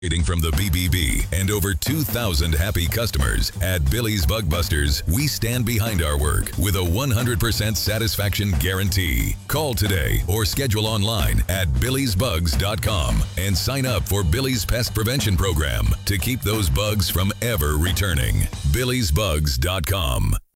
Rating from the BBB and over 2,000 happy customers. At Billy's Bug Busters, we stand behind our work with a 100% satisfaction guarantee. Call today or schedule online at billysbugs.com and sign up for Billy's Pest Prevention Program to keep those bugs from ever returning. billysbugs.com